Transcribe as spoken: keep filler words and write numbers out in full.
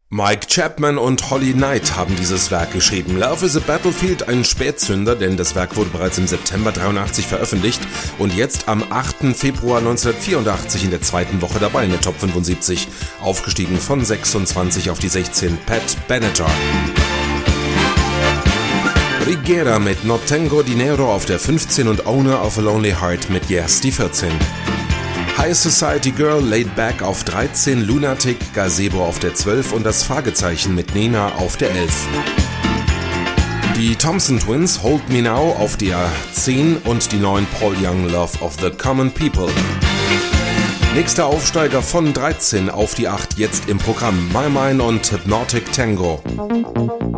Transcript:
Mike Chapman und Holly Knight haben dieses Werk geschrieben. Love is a Battlefield, ein Spätzünder, denn das Werk wurde bereits im September dreiundachtzig veröffentlicht und jetzt am achten Februar neunzehnhundertvierundachtzig in der zweiten Woche dabei in der Top fünfundsiebzig, aufgestiegen von sechsundzwanzig auf die sechzehn, Pat Benatar. Rigera mit No Tengo Dinero auf der fünfzehn und Owner of a Lonely Heart mit Yes die vierzehn. High Society Girl Laid Back auf dreizehn, Lunatic, Gazebo auf der zwölf und das Fragezeichen mit Nena auf der elf. Die Thompson Twins Hold Me Now auf der zehn und die neun Paul Young Love of the Common People. Nächster Aufsteiger von dreizehn auf die acht, jetzt im Programm My Mind und Hypnotic Tango.